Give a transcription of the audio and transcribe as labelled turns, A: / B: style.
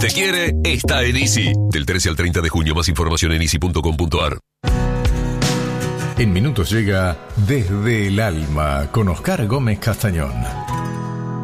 A: te quiere está en Easy. Del 13 al 30 de junio, más información en easy.com.ar.
B: En minutos llega Desde el Alma con Oscar Gómez Castañón.